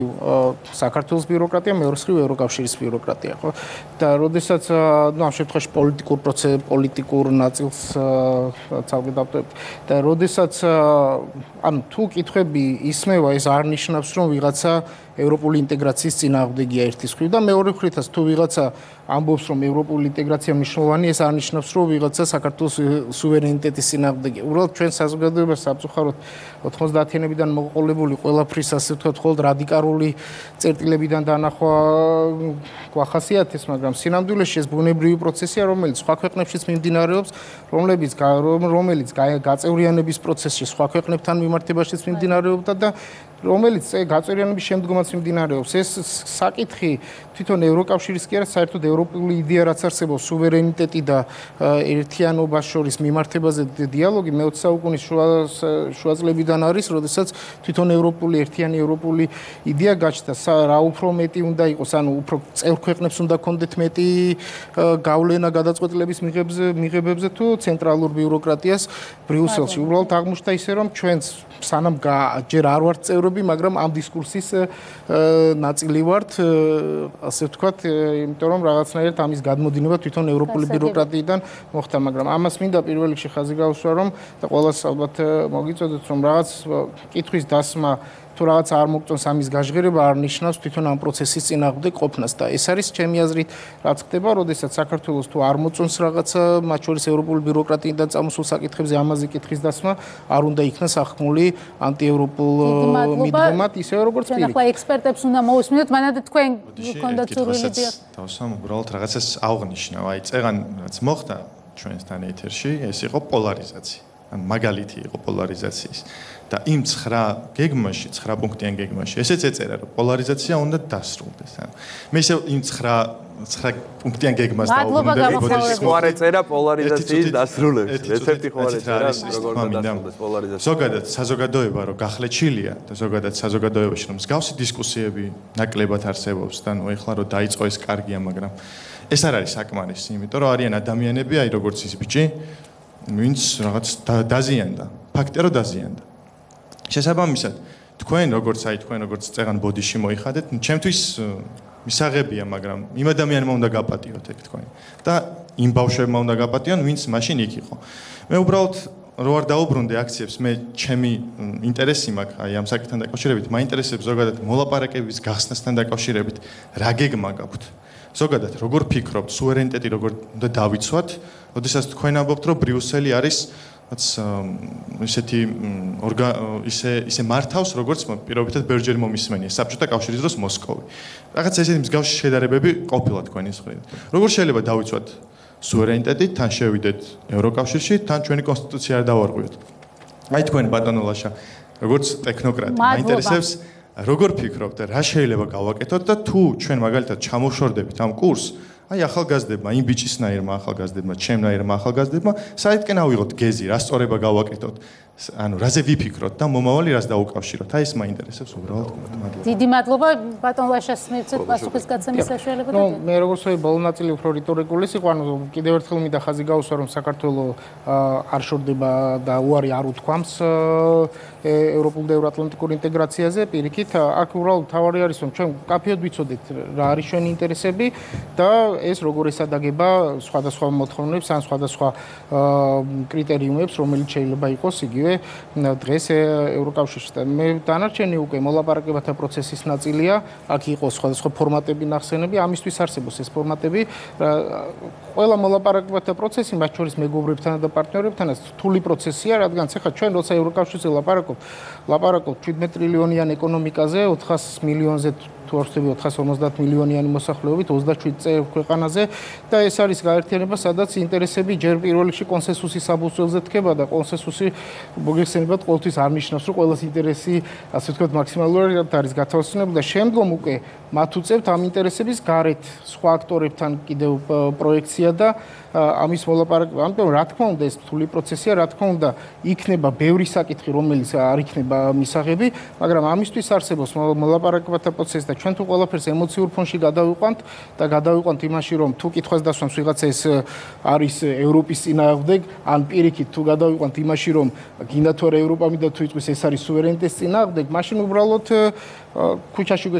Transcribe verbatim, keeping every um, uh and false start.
საქართველოს ბიუროკრატია, მეორე მხრივ ევროკავშირის ბიუროკრატია, ხო? და როდესაც ნუ ამ შემთხვევაში პოლიტიკურ პროცესს, პოლიტიკურ ნაწილს ცალკე დავტოვებთ და როდესაც ანუ თუ კითხვები ისმევა, ეს არ ნიშნავს, რომ ვიღაცა ევროპული ინტეგრაციის წინააღმდეგია ერთის მხრივ და მეორე მხრივაც თუ ვიღაცა ამბობს, რომ ევროპული ინტეგრაცია მნიშვნელოვანია, ეს არ ნიშნავს, რომ ვიღაცა საქართველოს სუვერენიტეტის წინააღმდეგია. უბრალოდ ჩვენ საზოგადოებას სამწუხაროდ ოთხმოცდაათიანებიდან მოყოლებული ყველაფრის ასე ვთქვათ, მხოლოდ რადიკალური წერტილებიდან დანახვა გვახასიათებს, მაგრამ სინამდვილეში ეს ბუნებრივი პროცესია, რომელიც სხვა ქვეყნებშიც მიმდინარეობს, რომლებიც რომელიც გაწევრიანების პროცესში სხვა ქვეყნებთან მიმართებაშიც მიმდინარეობდა და რომელიც გაწევრიანების შემდგომაც მიმდინარეობს. ეს საკითხი თვითონ ევროკავშირის კი არა, საერთოდ ევროპული იდეა რაც არსებობს, სუვერენიტეტი და ერთიანობას შორის მიმართებაზე დიალოგი მეოცე საუკუნის შუა წლებიდან არის, როდესაც თვითონ ევროპული ერთიანი ევროპული იდეა გაჩნდა. რა უფრო მეტი უნდა იყოს, ანუ უფრო წევრ ქვეყნებს უნდა კონდეთ მეტი გავლენა გადაწყვეტილების მიღებებზე თუ ცენტრალურ ბიუროკრატიას ბრიუსელში. უბრალოდ აღმოჩნდა ისე, რომ ჩვენც სანამ ჯერ არ ვართ წევრები, მაგრამ ამ დისკურსის ნაწილი ვართ, ასე ვთქვათ, იმიტომ რომ რაღაცნაირად ამის გადმოდინება თვითონ ევროპული ბიუროკრატიიდან მოხდა, მაგრამ ამას მინდა პირველ რიგში ხაზი გავუსვა, რომ და ყველას ალბათ მოგიწოდოთ, რომ რაღაც კითხვის დასმა თუ რაღაც არ მოგწონს ამის გაჟღერება არ ნიშნავს თვითონ ამ პროცესის წინააღმდეგ ყოფნას და ეს არის ჩემი აზრით რაც ხდება, როდესაც საქართველოს თუ არ მოწონს რაღაცა, მათ შორის ევროპული ბიუროკრატიიდან წამოსულ საკითხებზე ამაზე კითხვის დასმა არ უნდა იქნას ახმული ანტიევროპულ მიდგომად, ისე როგორც პირიქით. ახლა ექსპერტებს უნდა მოусმინოთ, მანამდე თქვენ გქონდათ სურვილი დიახ. დავსვამ უბრალოდ რაღაცას აღნიშნავ, აი წეგან რაც მოხდა ჩვენთან ეთერში, ეს იყო პოლარიზაცია. ან მაგალითი იყო პოლარიზაციის და იმ ცხრა გეგმაში, ცხრა პუნქტიან გეგმაში, ესეც ეწერა, რომ პოლარიზაცია უნდა დასრულდეს. ანუ მე ისე იმ ცხრა ცხრა პუნქტიან გეგმას დავუბრუნდები. ხوار ეწერა პოლარიზაციის დასრულების. რეცეპტი ხوار ეწერა, როგორ უნდა დასრულდეს პოლარიზაცია. ზოგადად საზოგადოება რომ გახლეჩილია და ზოგადად საზოგადოებაში რომ მსგავსი დისკუსიები ნაკლებად არსებობს და ნუ ეხლა რომ დაიწყო ეს კარგია, მაგრამ ეს არ არის საკმარისი, იმიტომ რომ არიან ადამიანები, აი როგორც ის ბიჭი ვინც რაღაც დაზიანდა, ფაქტია რომ დაზიანდა. შესაბამისად, თქვენ როგორც აი თქვენ როგორც წეგან ბოდიში მოიხადეთ, ჩემთვის მისაღებია, მაგრამ იმ ადამიანმა უნდა გაპატიოთ ეგ თქვენ. და იმ ბავშვებმა უნდა გაპატიონ, ვინც მაშინ იქ იყო. მე უბრალოდ რო არ დაუბრუნდე აქციებს, მე ჩემი ინტერესი მაქვს აი ამ საკითხთან დაკავშირებით, მაინტერესებს ზოგადად მოლაპარაკების გახსნასთან დაკავშირებით, რა გეგმა გაქვთ. ზოგადად, როგორ ფიქრობთ, სუვერენიტეტი როგორ უნდა დავიცვათ, როდესაც თქვენ ამბობთ, რომ ბრიუსელი არის რაც ისეთი ისე ისე მართავს, როგორც პირობითად ბევრჯერ მომისმენია საბჭოთა კავშირის დროს მოსკოვი. რაღაც ესეთი მსგავსი შედარებები ყოფილა თქვენის მხრიდან. როგორ შეიძლება დავიცვათ სუვერენიტეტი, თან შევიდეთ ევროკავშირში, თან ჩვენი კონსტიტუცია არ დავარღვიოთ. აი თქვენ ბატონო ლაშა, როგორც ტექნოკრატი, მაინტერესებს როგორ ფიქრობთ და რა შეიძლება გავაკეთოთ და თუ ჩვენ მაგალითად ჩამოვშორდებით ამ კურსს, აი ახალგაზრდებმა, იმ ბიჭისნაირმა ახალგაზრდებმა, ჩემნაირმა ახალგაზრდებმა, საერთკენ ავიღოთ გეზი, რა სწორება გავაკეთოთ, ანუ რაზე ვიფიქროთ და მომავალი რას დაუკავშიროთ. აი ეს მაინტერესებს უბრალოდ. დიდი მადლობა ბატონ ლაშას მივცეთ პასუხის გაცემის საშუალება. ნუ მე როგორც ვთქვი, ბოლო ნაწილი უფრო რიტორიკული იყო, ანუ კიდევ ერთხელ მინდა ხაზი გავუსვა, რომ საქართველოს არ შორდება და უარი არ უთქვამს ევროპულ და ევროატლანტიკურ ინტეგრაციაზე, პირიქით, აქ უბრალოდ თავარი არის, რომ ჩვენ კაფეოდ ვიცოდეთ რა არის ჩვენი ინტერესები და ეს როგორ ესადაგება სხვადასხვა მოთხოვნებს ან სხვადასხვა კრიტერიუმებს, რომელიც შეიძლება იყოს იგივე დღეს ევროკავშირში და მე დანარჩენი უკვე მოლაპარაკებათა პროცესის ნაწილია, აქ იყოს სხვადასხვა ფორმატები ნახსენები, ამისთვის არსებობს ეს ფორმატები. ყველა მოლაპარაკებათა პროცესი, მათ შორის მეგობრებთან და პარტნიორებთანაც რთული პროცესია, რადგან ახლა ჩვენ როცა ევროკავშირზე ლაპარაკობთ, ლაპარაკობთ შვიდმეტ ტრილიონიან ეკონომიკაზე, ოთხას მილიონზე თუ არ ვთქვი ოთხას ორმოცდაათ მილიონიანი მოსახლეობით ოცდაშვიდ წევრ ქვეყანაზე და ეს არის გაერთიანება, სადაც ინტერესები ჯერ პირველ რიგში კონსენსუსის საფუძველზე დგება და კონსენსუსი მოგეხსენებათ ყოველთვის არ ნიშნავს, რომ ყველას ინტერესი, ასე ვთქვათ, მაქსიმალურად არის გათავისუფლებული და შემდგომ უკვე მათ უწევთ ამ ინტერესების გარეთ სხვა აქტორებთან კიდევ პროექცია და ამის მოლაპარაკება. ამიტომ რა თქმა უნდა ეს რთული პროცესია, რა თქმა უნდა იქნება ბევრი საკითხი, რომელიც არ იქნება მისაღები, მაგრამ ამისთვის არსებობს მოლაპარაკებათა პროცესი და ჩვენ თუ ყველაფერს ემოციურ ფონში გადავიყვანთ და გადავიყვანთ იმაში, რომ თუ კითხვას დასვამს ვიღაცა ეს არის ევროპის წინააღმდეგ, ან პირიქით თუ გადავიყვანთ იმაში, რომ გინდა თუ არა ევროპა მინდა თუ იტყვის ეს არის სუვერენიტეტის წინააღმდეგ, მაშინ უბრალოდ ქუჩაში